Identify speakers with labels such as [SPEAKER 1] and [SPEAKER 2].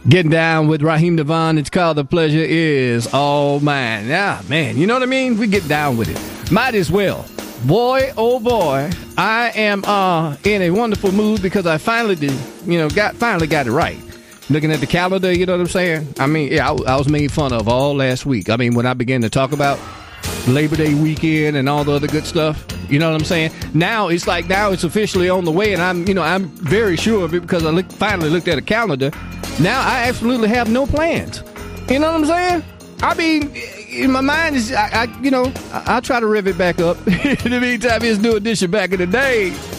[SPEAKER 1] Getting down with Raheem Devon. It's called The Pleasure Is All Mine. Yeah, man, you know what I mean? We get down with it. Might as well. Boy, oh boy, I am in a wonderful mood because I finally got it right. Looking at the calendar, you know what I'm saying? I mean, yeah, I was made fun of all last week. I mean, when I began to talk about Labor Day weekend and all the other good stuff, you know what I'm saying? Now it's officially on the way, and I'm very sure of it because I finally looked at a calendar. Now I absolutely have no plans. You know what I'm saying? I mean, in my mind, I'll try to rev it back up. In the meantime, it's New Edition back in the day.